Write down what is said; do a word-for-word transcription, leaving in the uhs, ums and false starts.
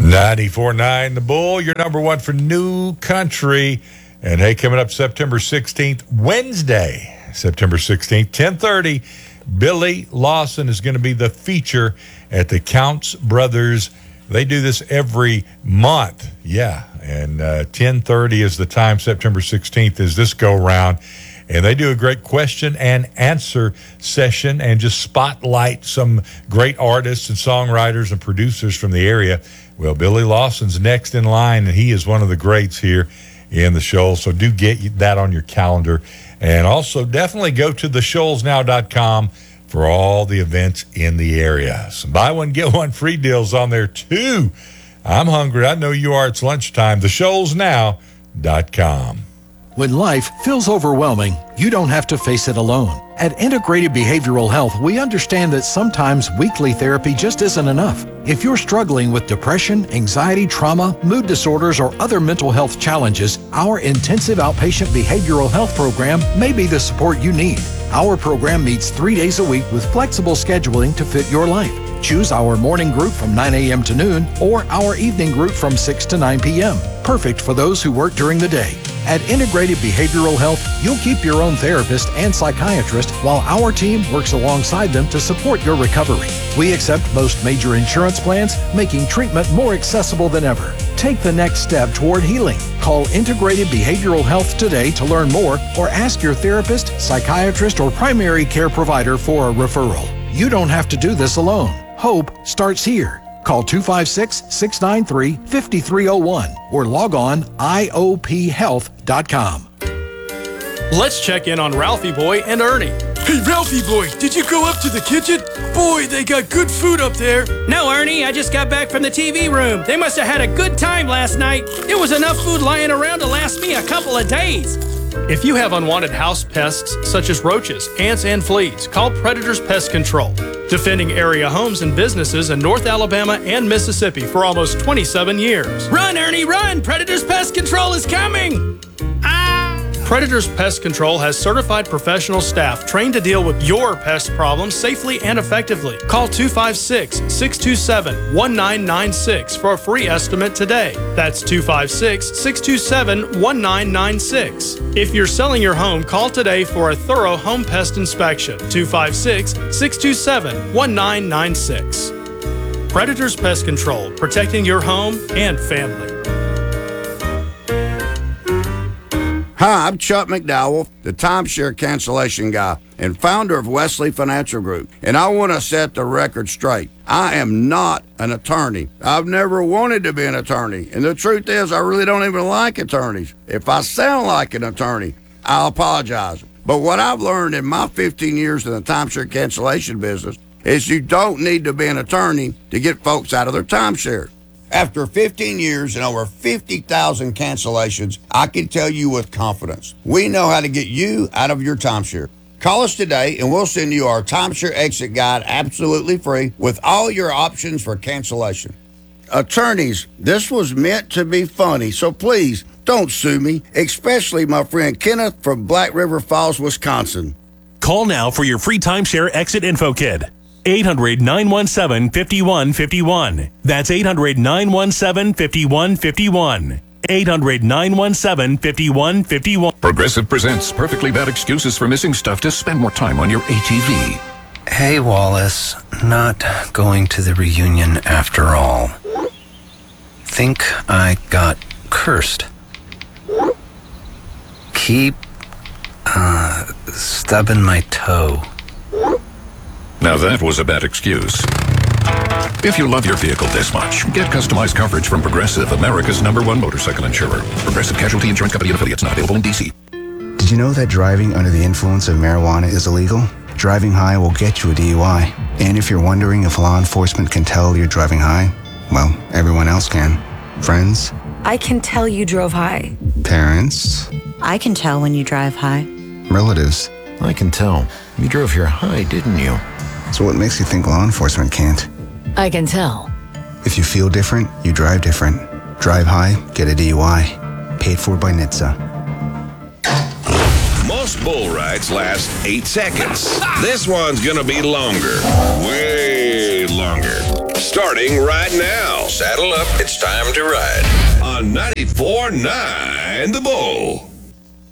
ninety-four point nine The Bull, your number one for new country. And hey, coming up September sixteenth, Wednesday, September sixteenth, ten thirty, Billy Lawson is going to be the feature at the Counts Brothers. They do this every month. Yeah, and uh, ten thirty is the time. September sixteenth is this go-round. And they do a great question and answer session and just spotlight some great artists and songwriters and producers from the area. Well, Billy Lawson's next in line, and he is one of the greats here in the Shoals. So do get that on your calendar. And also definitely go to the shoals now dot com for all the events in the area. Some buy one, get one free deals on there, too. I'm hungry. I know you are. It's lunchtime. the shoals now dot com. When life feels overwhelming, you don't have to face it alone. At Integrated Behavioral Health, we understand that sometimes weekly therapy just isn't enough. If you're struggling with depression, anxiety, trauma, mood disorders, or other mental health challenges, our intensive outpatient behavioral health program may be the support you need. Our program meets three days a week with flexible scheduling to fit your life. Choose our morning group from nine a.m. to noon or our evening group from six to nine p.m. Perfect for those who work during the day. At Integrated Behavioral Health, you'll keep your own therapist and psychiatrist while our team works alongside them to support your recovery. We accept most major insurance plans, making treatment more accessible than ever. Take the next step toward healing. Call Integrated Behavioral Health today to learn more or ask your therapist, psychiatrist, or primary care provider for a referral. You don't have to do this alone. Hope starts here. Call two five six, six nine three, five three zero one or log on I O P health dot com. Let's check in on Ralphie Boy and Ernie. Hey, Ralphie Boy, did you go up to the kitchen? Boy, they got good food up there. No, Ernie, I just got back from the T V room. They must have had a good time last night. There was enough food lying around to last me a couple of days. If you have unwanted house pests such as roaches, ants, and fleas, call Predators Pest Control. Defending area homes and businesses in North Alabama and Mississippi for almost twenty-seven years. Run, Ernie, run! Predators Pest Control is coming! Ah! Predators Pest Control has certified professional staff trained to deal with your pest problems safely and effectively. Call two five six, six two seven, one nine nine six for a free estimate today. That's two five six, six two seven, one nine nine six. If you're selling your home, call today for a thorough home pest inspection. two five six, six two seven, one nine nine six. Predators Pest Control, protecting your home and family. Hi, I'm Chuck McDowell, the timeshare cancellation guy and founder of Wesley Financial Group, and I want to set the record straight. I am not an attorney. I've never wanted to be an attorney, and the truth is I really don't even like attorneys. If I sound like an attorney, I'll apologize. But what I've learned in my fifteen years in the timeshare cancellation business is you don't need to be an attorney to get folks out of their timeshare. After fifteen years and over fifty thousand cancellations, I can tell you with confidence, we know how to get you out of your timeshare. Call us today and we'll send you our timeshare exit guide absolutely free with all your options for cancellation. Attorneys, this was meant to be funny, so please don't sue me, especially my friend Kenneth from Black River Falls, Wisconsin. Call now for your free timeshare exit info kit. eight hundred, nine one seven, five one five one. That's eight hundred, nine one seven, five one five one. eight hundred, nine one seven, five one five one. Progressive presents Perfectly Bad Excuses for Missing Stuff to Spend More Time on Your A T V. Hey, Wallace. Not going to the reunion after all. Think I got cursed. Keep, uh, stubbing my toe. Now that was a bad excuse. If you love your vehicle this much, get customized coverage from Progressive, America's number one motorcycle insurer. Progressive Casualty Insurance Company and affiliates, not available in D C. Did you know that driving under the influence of marijuana is illegal? Driving high will get you a D U I. And if you're wondering if law enforcement can tell you're driving high, well, everyone else can. Friends? I can tell you drove high. Parents? I can tell when you drive high. Relatives? I can tell. You drove here high, didn't you? So what makes you think law enforcement can't? I can tell. If you feel different, you drive different. Drive high, get a D U I. Paid for by N H T S A. Most bull rides last eight seconds. This one's gonna be longer. Way longer. Starting right now. Saddle up. It's time to ride. On ninety-four point nine The Bull.